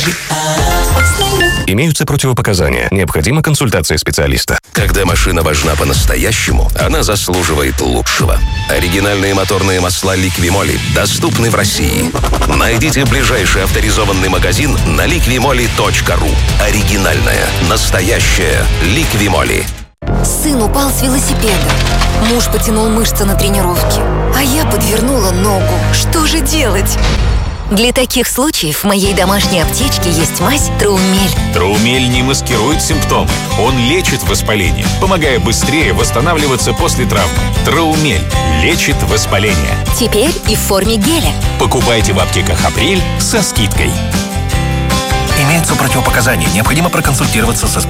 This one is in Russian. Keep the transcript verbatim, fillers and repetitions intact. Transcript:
Имеются противопоказания. Необходима консультация специалиста. Когда машина важна по-настоящему, она заслуживает лучшего. Оригинальные моторные масла Liqui-Moly доступны в России. Найдите ближайший авторизованный магазин на ликвимоли точка ру. Оригинальная, настоящая Liqui-Moly. Сын упал с велосипеда. Муж потянул мышцы на тренировке. А я подвернула ногу. Что же делать? Для таких случаев в моей домашней аптечке есть мазь Траумель. Траумель не маскирует симптомы. Он лечит воспаление, помогая быстрее восстанавливаться после травмы. Траумель лечит воспаление. Теперь и в форме геля. Покупайте в аптеках «Апрель» со скидкой. Имеются противопоказания. Необходимо проконсультироваться со специалистом.